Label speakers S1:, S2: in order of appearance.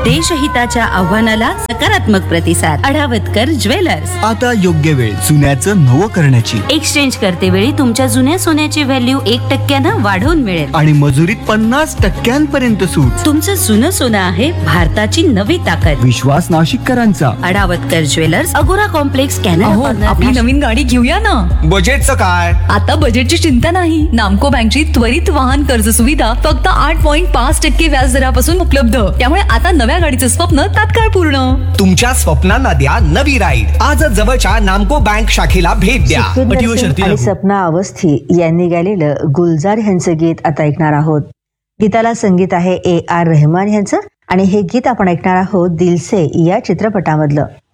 S1: देशहिताच्या आव्हानाला सकारात्मक प्रतिसाद. अडावतकर ज्वेलर्स.
S2: आता योग्य वेळ जुन्याचं नवं करण्याची.
S1: एक्सचेंज करते वेळी तुमच्या जुन्या सोन्याची व्हॅल्यू 1% वाढवून मिळेल
S2: आणि मजुरीत 50% सूट.
S1: तुमचं जुनं सोनं आहे भारताची नवी ताकद.
S2: विश्वास नाशिककरांचा.
S1: अडावतकर ज्वेलर्स, अगोरा कॉम्प्लेक्स, कॅनरा
S3: अहो,
S1: कॉर्नर,
S3: आपली
S1: नाशिक.
S3: नवीन गाडी घेऊया ना.
S4: बजेटचं काय?
S3: आता बजेटची चिंता नाही. नामको बँकची त्वरित वाहन कर्ज सुविधा फक्त 8.5% व्याज दरापासून उपलब्ध. त्यामुळे आता नव्या गाडीचं स्वप्न तात्काळ पूर्ण.
S4: तुमच्या स्वप्नांना द्या नवी राईड. आजच जवळच्या नामको बँक शाखेला भेट द्या.
S5: सुखविंदर सिंग आणि सपना अवस्थी यांनी गायलेलं गुलजार यांचं गीत आता ऐकणार आहोत. गीताला संगीत आहे A.R. रहमान यांचं आणि हे गीत आपण ऐकणार आहोत दिल से या चित्रपटामधलं.